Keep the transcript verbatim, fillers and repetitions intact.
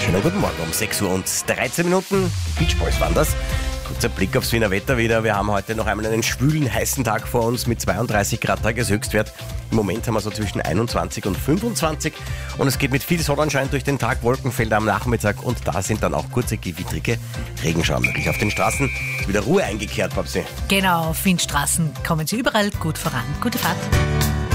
Schönen guten Morgen um sechs Uhr und dreizehn Minuten. Die Beach Boys waren das. Kurzer Blick aufs Wiener Wetter wieder. Wir haben heute noch einmal einen schwülen, heißen Tag vor uns mit zweiunddreißig Grad Tageshöchstwert. Im Moment haben wir so zwischen einundzwanzig und fünfundzwanzig. Und es geht mit viel Sonnenschein durch den Tag, Wolkenfelder am Nachmittag. Und da sind dann auch kurze, gewittrige Regenschauer möglich. Auf den Straßen ist wieder Ruhe eingekehrt, Babsi. Genau, auf Wien Straßen kommen Sie überall gut voran. Gute Fahrt.